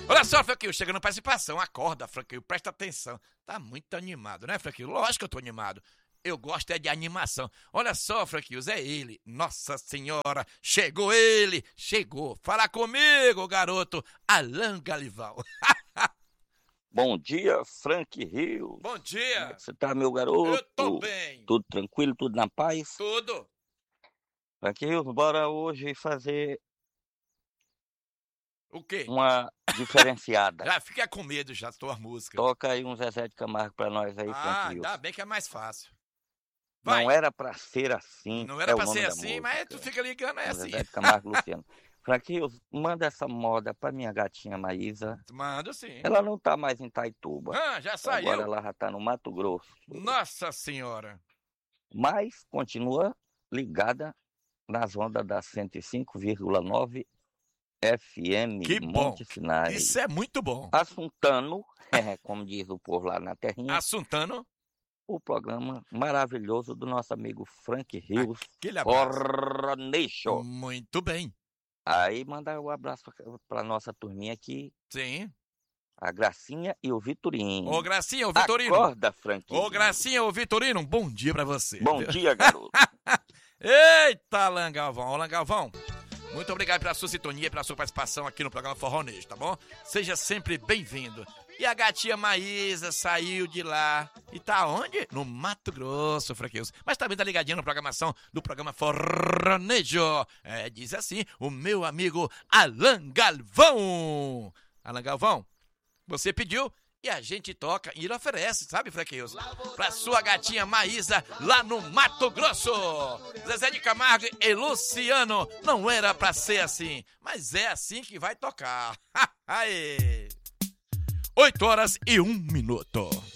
Olha só, Franquinho, chegando participação. Acorda, Franquinho, presta atenção. Tá muito animado, né, Franquinho? Lógico que eu tô animado. Eu gosto é de animação. Olha só, Franquinho, é ele. Nossa Senhora, chegou ele. Chegou. Fala comigo, garoto. Alan Galival. Bom dia, Frank Rios. Bom Como é dia. que você tá, meu garoto? Eu tô bem. Tudo tranquilo, tudo na paz? Tudo. Frank Rios, bora hoje fazer O quê? uma diferenciada. Já fica com medo já, tua música. Toca aí um Zezé de Camargo pra nós aí, Frank Rios. Ainda bem que é mais fácil. Vai. Não era pra ser assim. Não era é pra o nome ser da assim, música. mas tu fica ligando, é assim. Zezé de Camargo e Luciano. Frank Rios, manda essa moda pra minha gatinha Maísa. Manda sim. Ela não tá mais em Itaituba. Já saiu? Agora ela já tá no Mato Grosso. Nossa Senhora. Mas continua ligada nas ondas da 105,9 FM Que bom. Monte Sinai. Isso é muito bom. Assuntando, como diz o povo lá na terrinha, Assuntando. o programa maravilhoso do nosso amigo Frank Rios, Aquele abraço. Coronation. Muito bem. Aí manda um abraço pra nossa turminha aqui, Sim. a Gracinha e o Vitorino. Ô, Gracinha, ô Vitorino. Acorda, Frank Ô, Rios. Gracinha, ô Vitorino, um bom dia pra você. Bom dia, garoto. Eita, Alan Galvão. Alan Galvão, muito obrigado pela sua sintonia, pela sua participação aqui no programa Forronejo, tá bom? Seja sempre bem-vindo. E a gatinha Maísa saiu de lá e tá onde? No Mato Grosso, Franquinhos. Mas também tá ligadinho na programação do programa Forronejo. Diz assim, o meu amigo Alan Galvão. Alan Galvão, você pediu e a gente toca e ele oferece, sabe, Franquinhos? Pra sua gatinha Maísa lá no Mato Grosso. Zezé de Camargo e Luciano, não era pra ser assim, mas é assim que vai tocar. Aê! 8 horas e 1 minuto.